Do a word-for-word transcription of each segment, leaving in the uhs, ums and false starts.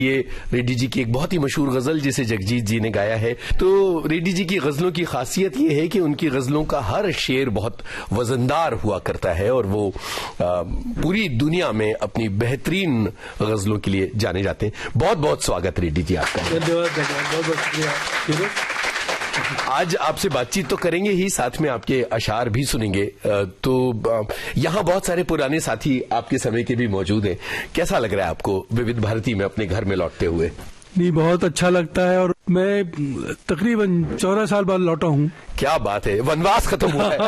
ये रेड्डी जी की एक बहुत ही मशहूर गजल जिसे जगजीत जी ने गाया है। तो रेड्डी जी की गजलों की खासियत ये है कि उनकी गजलों का हर शेर बहुत वजनदार हुआ करता है और वो आ, पूरी दुनिया में अपनी बेहतरीन गजलों के लिए जाने जाते हैं। बहुत बहुत स्वागत रेड्डी जी आपका। धन्यवाद धन्यवाद बहुत बहुत शुक्रिया। आज आपसे बातचीत तो करेंगे ही, साथ में आपके अशार भी सुनेंगे। तो यहाँ बहुत सारे पुराने साथी आपके समय के भी मौजूद हैं। कैसा लग रहा है आपको विविध भारती में अपने घर में लौटते हुए? नहीं, बहुत अच्छा लगता है और मैं तकरीबन चौदह साल बाद लौटा हूँ। क्या बात है, वनवास खत्म हुआ है।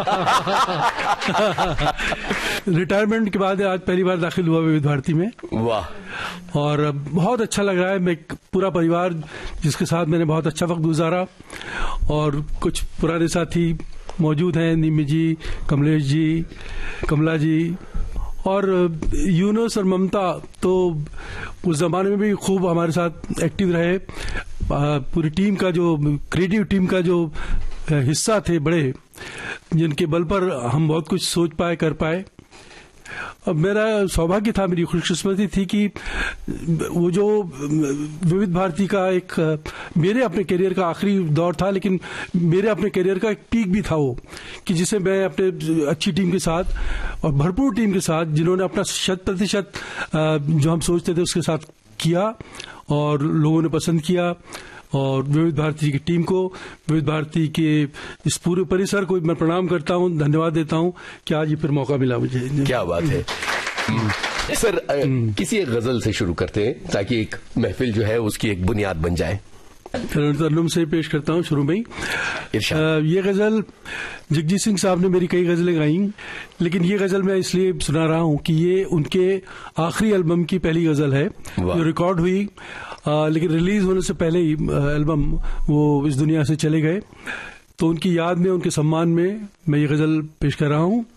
रिटायरमेंट के बाद आज पहली बार दाखिल हुआ विविध भारती में। वाह। और बहुत अच्छा लग रहा है। मैं पूरा परिवार जिसके साथ मैंने बहुत अच्छा वक्त गुजारा और कुछ पुराने साथी मौजूद हैं, निमी जी, कमलेश जी, कमला जी और यूनुस और ममता तो उस जमाने में भी खूब हमारे साथ एक्टिव रहे। पूरी टीम का जो क्रिएटिव टीम का जो हिस्सा थे बड़े, जिनके बल पर हम बहुत कुछ सोच पाए, कर पाए। अब मेरा सौभाग्य था, मेरी खुशकिस्मती थी कि वो जो विविध भारती का एक मेरे अपने करियर का आखिरी दौर था, लेकिन मेरे अपने करियर का एक पीक भी था वो, कि जिसे मैं अपने अच्छी टीम के साथ और भरपूर टीम के साथ, जिन्होंने अपना शत प्रतिशत जो हम सोचते थे उसके साथ किया और लोगों ने पसंद किया। और विविध भारती की टीम को, विविध भारती के इस पूरे परिसर को मैं प्रणाम करता हूं, धन्यवाद देता हूं कि आज ये फिर मौका मिला मुझे। क्या बात है सर। किसी एक गजल से शुरू करते हैं ताकि एक महफिल जो है उसकी एक बुनियाद बन जाए। तरन्नुम से पेश करता हूं शुरू में ही। ये गजल जगजीत सिंह साहब ने मेरी कई गजलें गाई, लेकिन ये गजल मैं इसलिए सुना रहा हूं कि ये उनके आखिरी एल्बम की पहली गजल है जो रिकॉर्ड हुई, आ, लेकिन रिलीज होने से पहले ही एल्बम वो इस दुनिया से चले गए। तो उनकी याद में, उनके सम्मान में मैं ये गजल पेश कर रहा हूं।